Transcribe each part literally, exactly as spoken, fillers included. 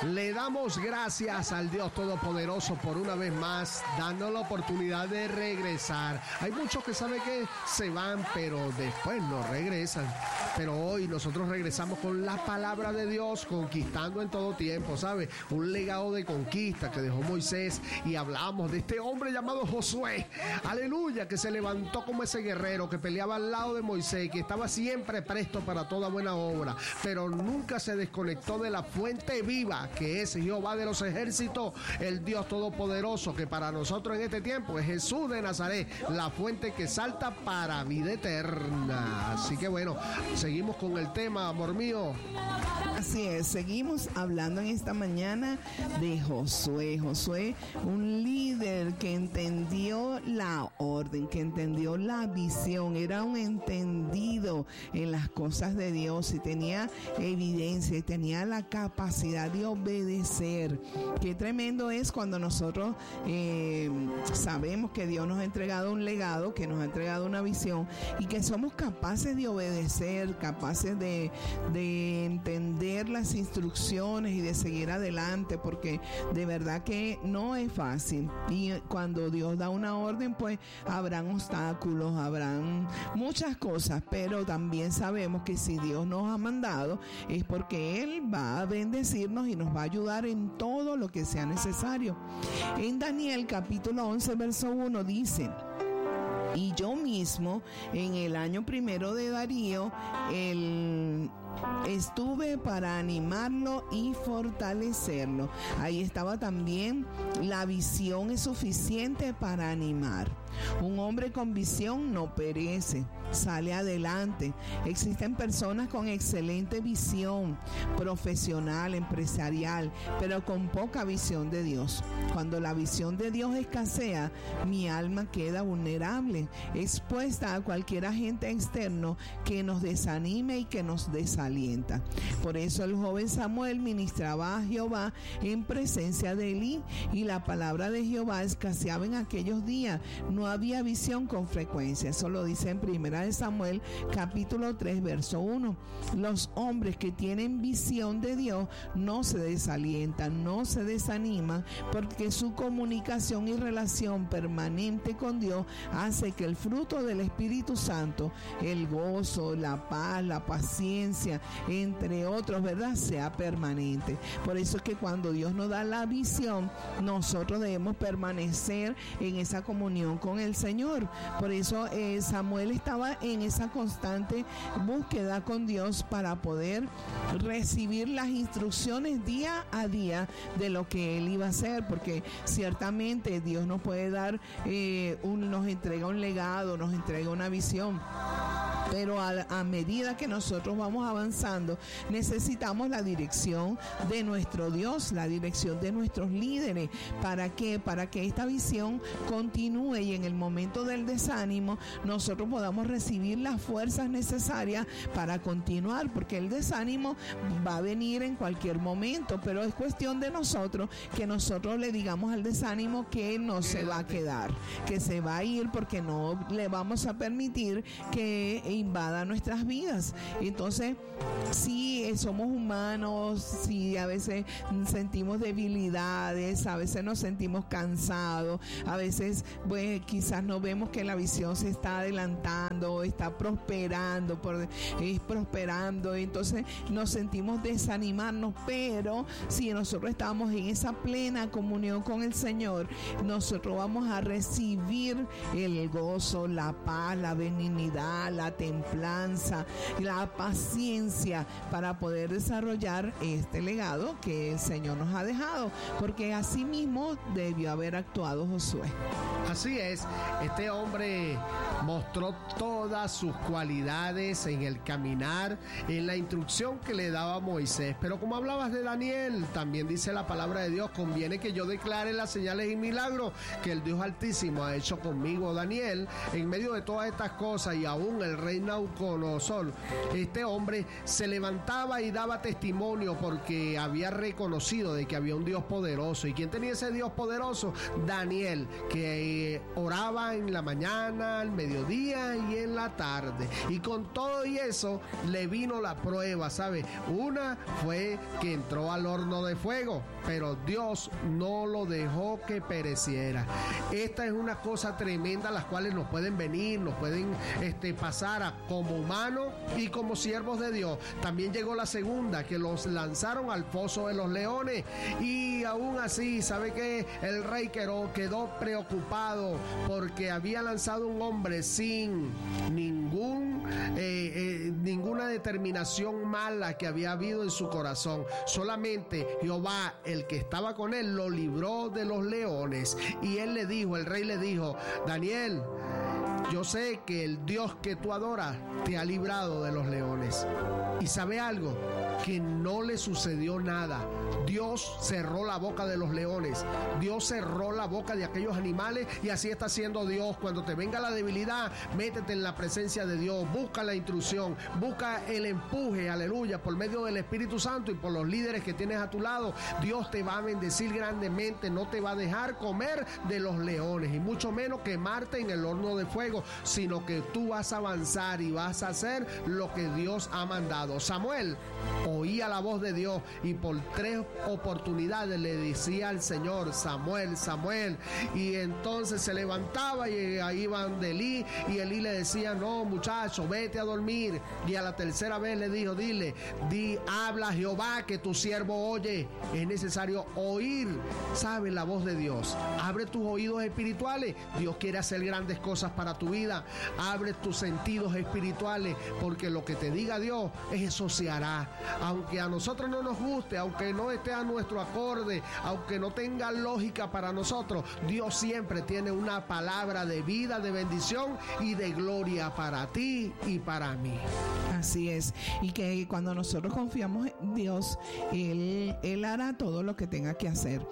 Le damos gracias al Dios Todopoderoso por una vez más dando la oportunidad de regresar. Hay muchos que saben que se van, pero después no regresan. Pero hoy nosotros regresamos con la palabra de Dios, conquistando en todo tiempo, ¿sabe? Un legado de conquista que dejó Moisés, y hablamos de este hombre llamado Josué, aleluya, que se levantó como ese guerrero que peleaba al lado de Moisés, que estaba siempre presto para toda buena obra, pero nunca se desconectó de la fuente viva que es Jehová de los ejércitos, el Dios Todopoderoso, que para nosotros en este tiempo es Jesús de Nazaret, la fuente que salta para vida eterna. Así que bueno, seguimos con el tema, amor mío. Así es, seguimos hablando en esta mañana de Josué. Josué, un líder que entendió la orden, que entendió la visión, era un entendido en las cosas de Dios y tenía evidencia y tenía la capacidad de obedecer. Qué tremendo es cuando nosotros eh, sabemos que Dios nos ha entregado un legado, que nos ha entregado una visión y que somos capaces de obedecer, capaces de, de entender las instrucciones y de seguir adelante, porque de verdad que no es fácil. Y cuando Dios da una orden, pues habrán obstáculos, habrán muchas cosas, pero también sabemos que si Dios nos ha mandado es porque Él va a bendecirnos y nos va a ayudar en todo lo que sea necesario. En Daniel capítulo once verso uno dice: y yo mismo en el año primero de Darío el estuve para animarlo y fortalecerlo. Ahí estaba también la visión es suficiente para animar. Un hombre con visión no perece, sale adelante. Existen personas con excelente visión profesional, empresarial, pero con poca visión de Dios. Cuando la visión de Dios escasea, mi alma queda vulnerable, expuesta a cualquier agente externo que nos desanime y que nos desalienta. Por eso el joven Samuel ministraba a Jehová en presencia de Elí, y la palabra de Jehová escaseaba en aquellos días. No había visión con frecuencia. Eso lo dice en Primera de Samuel capítulo tres verso uno. Los hombres que tienen visión de Dios no se desalientan, no se desaniman, porque su comunicación y relación permanente con Dios hace que el fruto del Espíritu Santo, el gozo, la paz, la paciencia, entre otros, ¿verdad?, sea permanente. Por eso es que cuando Dios nos da la visión, nosotros debemos permanecer en esa comunión con el Señor. Por eso eh, Samuel estaba en esa constante búsqueda con Dios para poder recibir las instrucciones día a día de lo que él iba a hacer, porque ciertamente Dios nos puede dar eh, un, nos entrega un legado, nos entrega una visión, pero a, a medida que nosotros vamos avanzando, necesitamos la dirección de nuestro Dios, la dirección de nuestros líderes. ¿Para qué? Para que esta visión continúe y en el momento del desánimo nosotros podamos recibir las fuerzas necesarias para continuar, porque el desánimo va a venir en cualquier momento, pero es cuestión de nosotros que nosotros le digamos al desánimo que no se va a quedar, que se va a ir, porque no le vamos a permitir que invada nuestras vidas. Entonces, si somos humanos, si a veces sentimos debilidades, a veces nos sentimos cansados, a veces pues quizás no vemos que la visión se está adelantando, está prosperando, por, es prosperando, entonces nos sentimos desanimarnos, pero si nosotros estamos en esa plena comunión con el Señor, nosotros vamos a recibir el gozo, la paz, la benignidad, la templanza, la paciencia para poder desarrollar este legado que el Señor nos ha dejado, porque así mismo debió haber actuado Josué. Así es, este hombre mostró todas sus cualidades en el caminar, en la instrucción que le daba Moisés. Pero como hablabas de Daniel, también dice la palabra de Dios: conviene que yo declare las señales y milagros que el Dios Altísimo ha hecho conmigo. Daniel, en medio de todas estas cosas, y aún el rey Nabucodonosor, este hombre se levantaba y daba testimonio porque había reconocido de que había un Dios poderoso. ¿Y quién tenía ese Dios poderoso? Daniel, que oraba en la mañana, al mediodía, mediodía y en la tarde. Y con todo y eso le vino la prueba, ¿sabe? Una fue que entró al horno de fuego, pero Dios no lo dejó que pereciera. Esta es una cosa tremenda, las cuales nos pueden venir, nos pueden este, pasar a, como humanos y como siervos de Dios. También llegó la segunda, que los lanzaron al foso de los leones, y aún así, ¿sabe qué? El rey quedó, quedó preocupado porque había lanzado un hombre sin ningún eh, eh, ninguna determinación mala que había habido en su corazón. Solamente Jehová, el que estaba con él, lo libró de los leones. Y él le dijo, el rey le dijo: Daniel, yo sé que el Dios que tú adoras te ha librado de los leones. ¿Y sabe algo? Que no le sucedió nada. Dios cerró la boca de los leones. Dios cerró la boca de aquellos animales, y así está haciendo Dios. Cuando te venga la debilidad, métete en la presencia de Dios. Busca la instrucción, busca el empuje, aleluya, por medio del Espíritu Santo y por los líderes que tienes a tu lado. Dios te va a bendecir grandemente. No te va a dejar comer de los leones, y mucho menos quemarte en el horno de fuego, sino que tú vas a avanzar y vas a hacer lo que Dios ha mandado. Samuel oía la voz de Dios, y por tres oportunidades le decía al Señor: Samuel, Samuel. Y entonces se levantaba y ahí iban de Elí, y Elí le decía: no, muchacho, vete a dormir. Y a la tercera vez le dijo: dile, di, habla Jehová, que tu siervo oye. Es necesario oír, ¿sabe? La voz de Dios. Abre tus oídos espirituales. Dios quiere hacer grandes cosas para tu vida. Abre tus sentidos espirituales, porque lo que te diga Dios, eso se hará. Aunque a nosotros no nos guste, aunque no esté a nuestro acorde, aunque no tenga lógica para nosotros, Dios siempre tiene una palabra de vida, de bendición y de gloria para ti y para mí. Así es, y que cuando nosotros confiamos en Dios, Él, Él hará todo lo que tenga que hacer.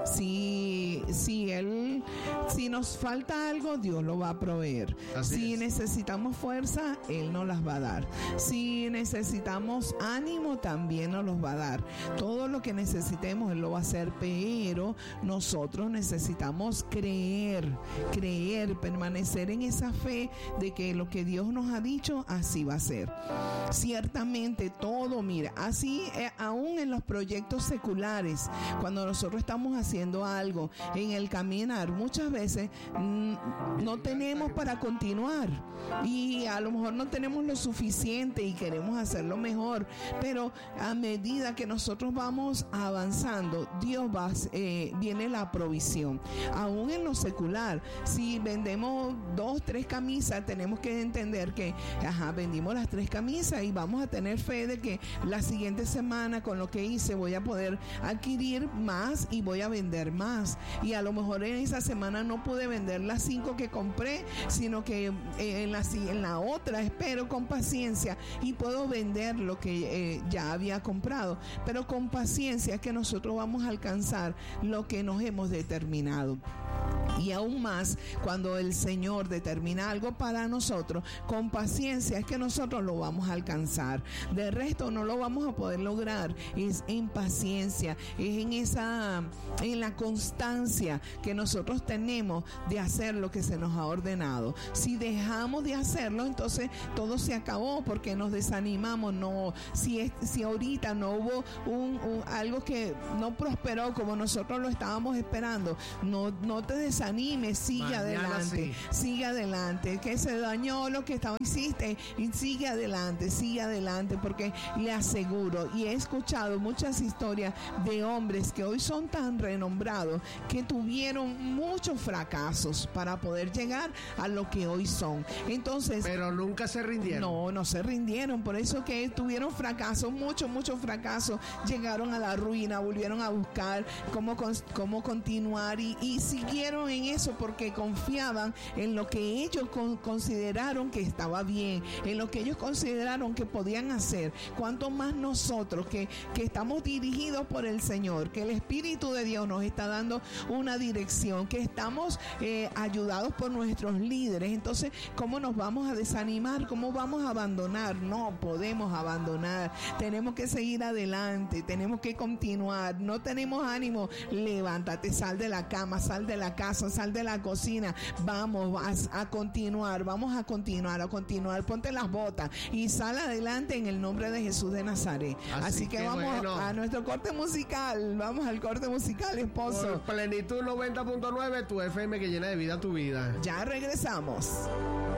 Si, si Él, si nos falta algo, Dios lo va a proveer. Así si es. Necesitamos fuerza, Él nos las va a dar. Si necesitamos ánimo, también nos los va a dar. Todo lo que necesitemos, Él lo va a hacer, pero nosotros necesitamos creer, creer, permanecer en esa fe de que lo que Dios nos ha dicho, así va a ser. Ciertamente todo, mira, así eh, aún en los proyectos seculares, cuando nosotros estamos haciendo algo en el caminar, muchas veces mm, no tenemos para continuar, y a lo mejor no tenemos lo suficiente y queremos hacerlo mejor, pero a medida que nosotros vamos avanzando, Dios va, eh, viene la provisión. Aún en lo secular, si vendemos dos, tres camisas, tenemos que entender que, ajá, vendimos las tres camisas y vamos a tener fe de que la siguiente semana, con lo que hice, voy a poder adquirir más y voy a vender más. Y a lo mejor en esa semana no pude vender las cinco que compré, sino que eh, en, la, en la otra espero con paciencia y puedo vender lo que eh, ya había comprado. Pero con paciencia es que nosotros vamos a alcanzar lo que nos hemos determinado. Y aún más, cuando el Señor determina algo para nosotros, con paciencia es que nosotros lo vamos a alcanzar. De resto no lo vamos a poder lograr. Es en paciencia, es en esa, en la constancia que nosotros tenemos de hacer lo que se nos ha ordenado. Si dejamos de hacerlo, entonces todo se acabó, porque nos desanimamos. No, si es, si ahorita no hubo un, un algo que no prosperó como nosotros lo estábamos esperando, no, no te desanimes, sigue Mañana adelante, sí. sigue adelante, que se dañó lo que estaba hiciste, y sigue adelante, sigue adelante, porque le aseguro, y he escuchado muchas historias de hombres que hoy son tan renombrados que tuvieron muchos fracasos para poder llegar a lo que hoy son. Entonces, pero nunca se rindieron. No, no se rindieron, por eso que tuvieron fracasos, muchos, muchos fracasos, llegaron a la ruina, volvieron a buscar cómo, cómo continuar y, y siguieron en eso porque confiaban en lo que ellos con, consideraron que estaba bien, en lo que ellos consideraron que podían hacer. Cuanto más nosotros que, que estamos dirigidos por el Señor, que el Espíritu de Dios nos está dando una dirección, que estamos eh, ayudados por nuestros líderes, entonces ¿cómo nos vamos a desanimar? ¿Cómo vamos a abandonar? No podemos abandonar, tenemos que seguir adelante, tenemos que continuar, no tenemos ánimo, levántate, sal de la cama, sal de la casa, esposo, sal de la cocina. Vamos a, a continuar, vamos a continuar, a continuar. Ponte las botas y sal adelante en el nombre de Jesús de Nazaret. Así, Así que, que vamos bueno. a nuestro corte musical. Vamos al corte musical, esposo. Por Plenitud noventa punto nueve, tu F M que llena de vida tu vida. Ya regresamos.